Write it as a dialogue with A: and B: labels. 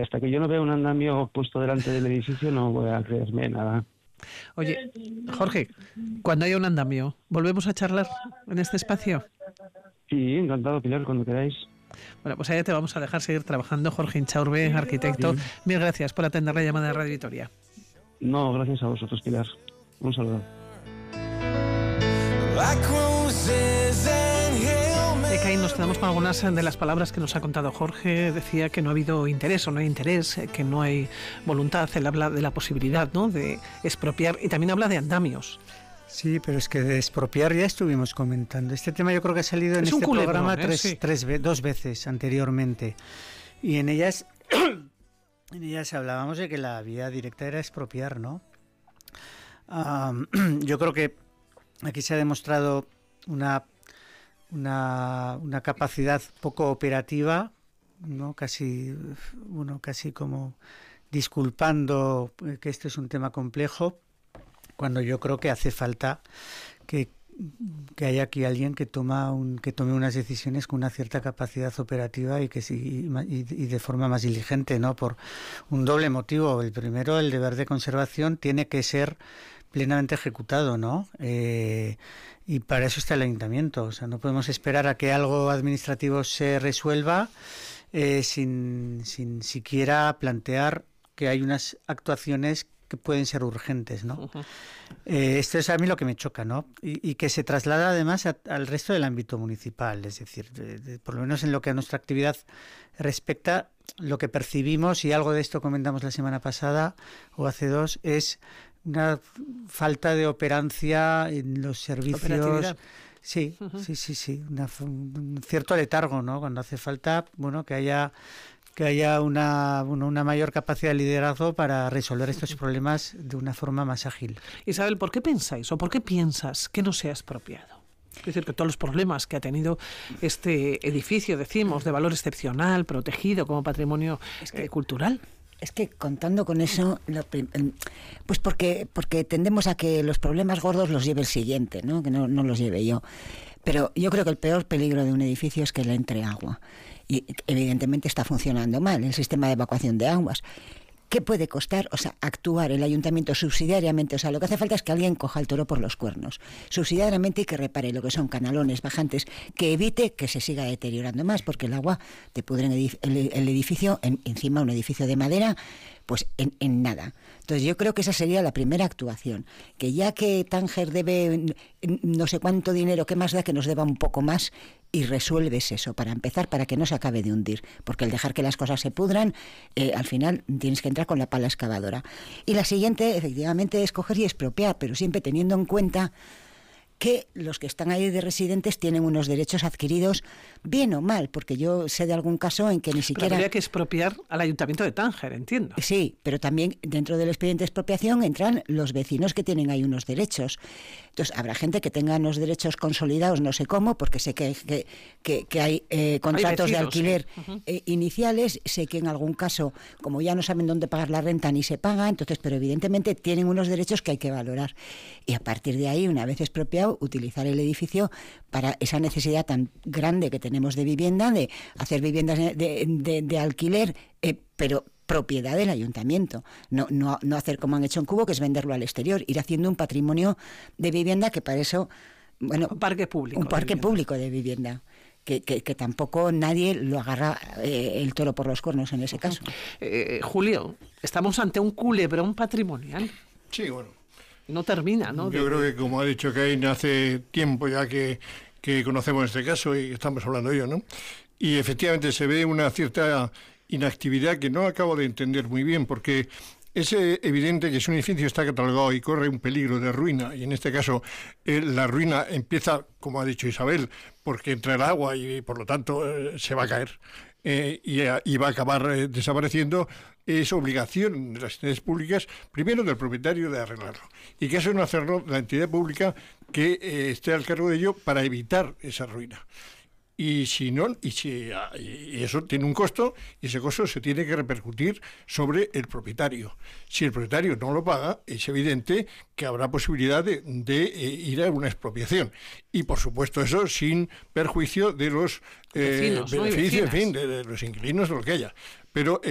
A: hasta que yo no vea un andamio puesto delante del edificio no voy a creerme nada.
B: Oye, Jorge, cuando haya un andamio, ¿volvemos a charlar en este espacio?
A: Sí, encantado, Pilar, cuando queráis.
B: Bueno, pues allá te vamos a dejar seguir trabajando. Jorge Inchaurbe, arquitecto.
A: Sí.
B: Mil gracias por atender la llamada de Radio Vitoria.
A: No, gracias a vosotros, Pilar. Un saludo.
B: Ahí nos quedamos con algunas de las palabras que nos ha contado Jorge. Decía que no ha habido interés o no hay interés, que no hay voluntad. Él habla de la posibilidad, ¿no?, de expropiar, y también habla de andamios.
C: Sí, pero es que de expropiar ya estuvimos comentando. Este tema yo creo que ha salido en este
B: culebrón,
C: programa
B: sí.
C: dos veces anteriormente. Y en ellas hablábamos de que la vía directa era expropiar, ¿no? Yo creo que aquí se ha demostrado una capacidad poco operativa, ¿no? Casi como disculpando que este es un tema complejo, cuando yo creo que hace falta que haya aquí alguien que tome unas decisiones con una cierta capacidad operativa y de forma más diligente, ¿no? Por un doble motivo. El primero, el deber de conservación tiene que ser plenamente ejecutado, ¿no? Y para eso está el ayuntamiento. O sea, no podemos esperar a que algo administrativo se resuelva sin siquiera plantear que hay unas actuaciones que pueden ser urgentes, ¿no? Uh-huh. Esto es a mí lo que me choca, ¿no? Y que se traslada además al resto del ámbito municipal, es decir, por lo menos en lo que a nuestra actividad respecta, lo que percibimos, y algo de esto comentamos la semana pasada o hace dos, es una falta de operancia en los servicios. Sí, uh-huh. sí. Un cierto letargo, ¿no? Cuando hace falta, bueno, que haya una mayor capacidad de liderazgo para resolver estos problemas de una forma más ágil.
B: Isabel, ¿por qué pensáis o por qué piensas que no se ha expropiado? Es decir, que todos los problemas que ha tenido este edificio, decimos, de valor excepcional, protegido como patrimonio cultural.
D: Es que contando con eso, pues porque tendemos a que los problemas gordos los lleve el siguiente, ¿no? Que no los lleve yo. Pero yo creo que el peor peligro de un edificio es que le entre agua. Y evidentemente está funcionando mal el sistema de evacuación de aguas. ¿Qué puede costar? O sea, actuar el ayuntamiento subsidiariamente. O sea, lo que hace falta es que alguien coja el toro por los cuernos. Subsidiariamente, y que repare lo que son canalones, bajantes, que evite que se siga deteriorando más, porque el agua te pudre en el edificio, encima un edificio de madera, pues en nada. Entonces yo creo que esa sería la primera actuación, que ya que Tánger debe no sé cuánto dinero, ¿qué más da que nos deba un poco más? Y resuelves eso, para empezar, para que no se acabe de hundir, porque el dejar que las cosas se pudran, al final tienes que entrar con la pala excavadora. Y la siguiente, efectivamente, es coger y expropiar, pero siempre teniendo en cuenta que los que están ahí de residentes tienen unos derechos adquiridos, bien o mal, porque yo sé de algún caso en que ni siquiera...
B: Pero habría que expropiar al Ayuntamiento de Tánger, entiendo.
D: Sí, pero también dentro del expediente de expropiación entran los vecinos que tienen ahí unos derechos. Entonces, habrá gente que tenga unos derechos consolidados, no sé cómo, porque sé que hay contratos de alquiler iniciales, sé que en algún caso, como ya no saben dónde pagar la renta, ni se paga, entonces, pero evidentemente tienen unos derechos que hay que valorar. Y a partir de ahí, una vez expropiado, utilizar el edificio para esa necesidad tan grande que tenemos de vivienda, de hacer viviendas de alquiler, pero propiedad del ayuntamiento, no hacer como han hecho en Cubo, que es venderlo al exterior, ir haciendo un patrimonio de vivienda que para eso, bueno,
B: un parque
D: público de vivienda. Que tampoco nadie lo agarra el toro por los cuernos en ese caso.
B: Julio, estamos ante un culebrón patrimonial.
E: Sí, bueno.
B: No termina, ¿no?
E: Yo creo que, como ha dicho Caín, hace tiempo ya que conocemos este caso y estamos hablando de ello, ¿no? Y efectivamente se ve una cierta inactividad que no acabo de entender muy bien, porque es evidente que si un edificio está catalogado y corre un peligro de ruina, y en este caso la ruina empieza, como ha dicho Isabel, porque entra el agua y por lo tanto se va a caer y va a acabar desapareciendo, es obligación de las entidades públicas, primero del propietario, de arreglarlo. Y que eso no hacerlo la entidad pública que esté al cargo de ello para evitar esa ruina. Y si no, y eso tiene un costo, y ese costo se tiene que repercutir sobre el propietario. Si el propietario no lo paga, es evidente que habrá posibilidad de ir a una expropiación. Y por supuesto eso sin perjuicio de los
B: vecinos,
E: beneficios, en fin, de los inquilinos o lo que haya. Pero